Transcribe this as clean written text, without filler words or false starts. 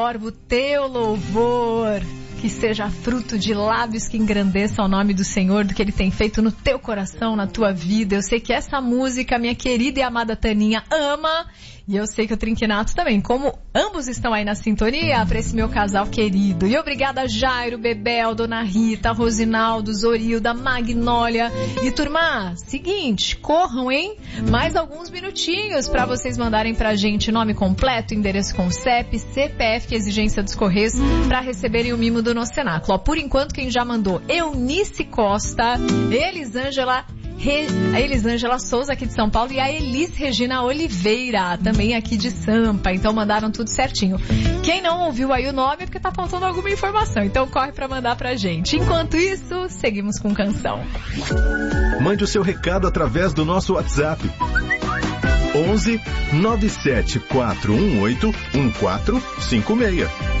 forma o teu louvor, que seja fruto de lábios que engrandeçam o nome do Senhor, do que Ele tem feito no teu coração, na tua vida. Eu sei que essa música, minha querida e amada Taninha ama, e eu sei que o Trinquinato também. Como ambos estão aí na sintonia, para esse meu casal querido. E obrigada Jairo, Bebel, Dona Rita, Rosinaldo, Zorilda, Magnólia. E turma, seguinte, corram, hein? Mais alguns minutinhos para vocês mandarem pra gente nome completo, endereço com CEP, CPF, que é exigência dos Correios, para receberem o mimo do nosso cenáculo. Ó, por enquanto, quem já mandou: Eunice Costa, Elisângela Souza, aqui de São Paulo, e a Elis Regina Oliveira, também aqui de Sampa. Então mandaram tudo certinho. Quem não ouviu aí o nome é porque tá faltando alguma informação, então corre pra mandar pra gente. Enquanto isso, seguimos com canção. Mande o seu recado através do nosso WhatsApp 11 97418 1456.